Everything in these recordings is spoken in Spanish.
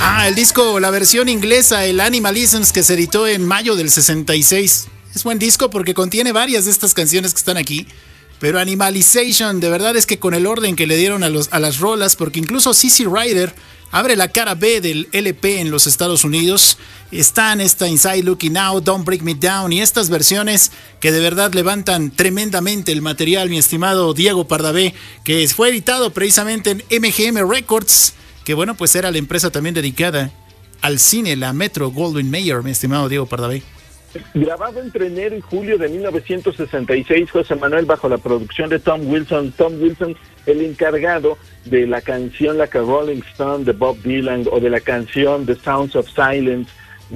El disco, la versión inglesa, el Animalisms, que se editó en mayo del 66. Es buen disco porque contiene varias de estas canciones que están aquí. Pero Animalization, de verdad es que con el orden que le dieron a las rolas, porque incluso CC Rider abre la cara B del LP en los Estados Unidos. Están esta Inside Looking Out, Don't Break Me Down y estas versiones que de verdad levantan tremendamente el material, mi estimado Diego Pardavé, que fue editado precisamente en MGM Records, que bueno, pues era la empresa también dedicada al cine, la Metro Goldwyn Mayer, mi estimado Diego Pardavé. Grabado entre enero y julio de 1966, José Manuel, bajo la producción de Tom Wilson. Tom Wilson, el encargado de la canción Like a Rolling Stone de Bob Dylan, o de la canción The Sounds of Silence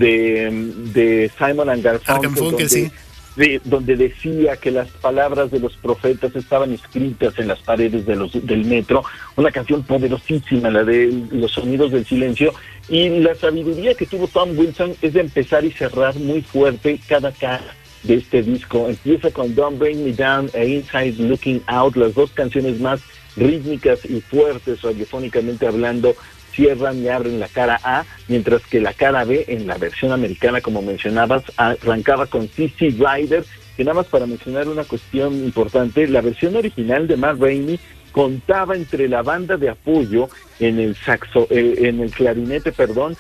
de Simon and Garfunkel, donde decía que las palabras de los profetas estaban escritas en las paredes del metro. Una canción poderosísima, la de Los Sonidos del Silencio. Y la sabiduría que tuvo Tom Wilson es de empezar y cerrar muy fuerte cada cara de este disco. Empieza con Don't Bring Me Down e Inside Looking Out, las dos canciones más rítmicas y fuertes radiofónicamente hablando, cierran y abren la cara A, mientras que la cara B, en la versión americana, como mencionabas, arrancaba con CC Rider, que nada más para mencionar una cuestión importante, la versión original de Matt Rainey contaba entre la banda de apoyo en el clarinete,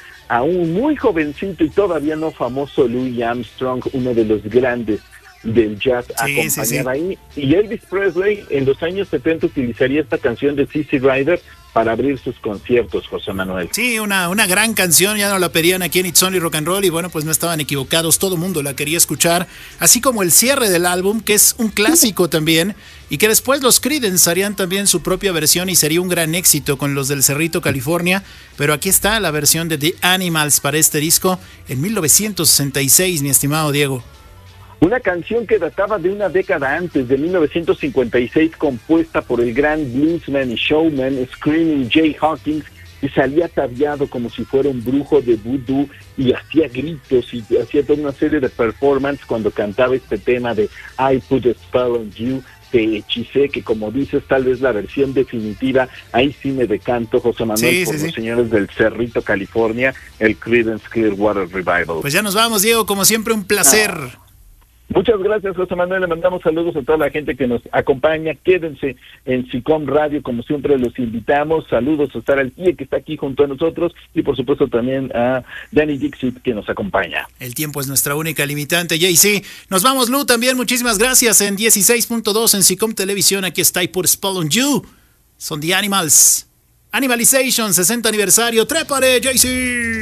a un muy jovencito y todavía no famoso Louis Armstrong, uno de los grandes del jazz, acompañaba ahí. Y Elvis Presley en los años 70 utilizaría esta canción de CC Rider para abrir sus conciertos, José Manuel. Sí, una gran canción, ya no la pedían aquí en It's Only Rock and Roll y bueno, pues no estaban equivocados, todo el mundo la quería escuchar, así como el cierre del álbum, que es un clásico también, y que después los Creedence harían también su propia versión y sería un gran éxito con los del Cerrito, California, pero aquí está la versión de The Animals para este disco en 1966, mi estimado Diego. Una canción que databa de una década antes, de 1956, compuesta por el gran bluesman y showman Screaming Jay Hawkins, que salía ataviado como si fuera un brujo de vudú y hacía gritos y hacía toda una serie de performances cuando cantaba este tema de I Put a Spell on You, te hechicé, que como dices, tal vez la versión definitiva, ahí sí me decanto, José Manuel, los señores del Cerrito, California, el Creedence Clearwater Revival. Pues ya nos vamos, Diego, como siempre, un placer. Muchas gracias, José Manuel. Le mandamos saludos a toda la gente que nos acompaña. Quédense en SICOM Radio, como siempre los invitamos. Saludos a Sara Alquía, que está aquí junto a nosotros, y por supuesto también a Danny Dixit, que nos acompaña. El tiempo es nuestra única limitante, JC. Nos vamos, Lu, también. Muchísimas gracias. En 16.2 en SICOM Televisión, aquí está I Put a Spell on You. Son The Animals. Animalization, 60 aniversario. ¡Trépare, JC!